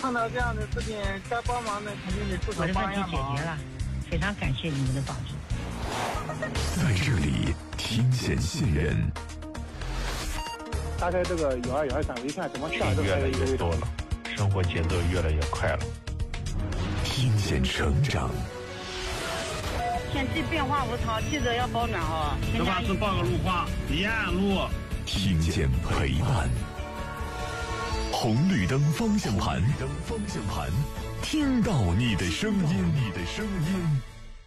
碰到这样的事情，该帮忙的肯定得出手帮一下忙。 我的问题解决了，非常感谢你们的帮助。 在这里听见信任。 打开这个1213微信怎么下越来越多了，生活节奏越来越快了。 听见成长。 天气变化无常，记得要保暖哦。 实话实报个路况，沿路。 听见陪伴。红绿灯方向盘，听到你的声音，